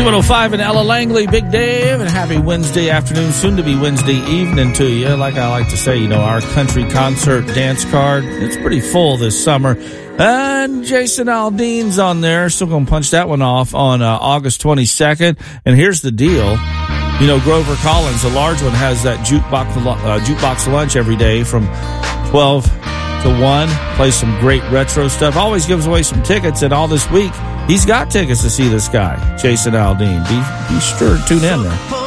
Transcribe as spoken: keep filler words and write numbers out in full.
Q one oh five and Ella Langley, Big Dave, and happy Wednesday afternoon, soon to be Wednesday evening to you. Like I like to say, you know, our country concert dance card, it's pretty full this summer. And Jason Aldean's on there. Still going to punch that one off on uh, August twenty-second. And here's the deal. You know, Grover Collins, the large one, has that jukebox, uh, jukebox lunch every day from twelve to one. Plays some great retro stuff. Always gives away some tickets. And all this week, he's got tickets to see this guy, Jason Aldean. Be, be sure to tune in there.